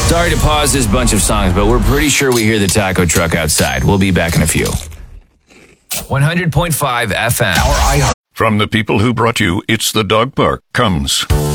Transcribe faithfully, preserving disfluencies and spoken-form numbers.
Sorry to pause this bunch of songs, but we're pretty sure we hear the taco truck outside. We'll be back in a few. one hundred point five F M. From the people who brought you It's the Dog Park comes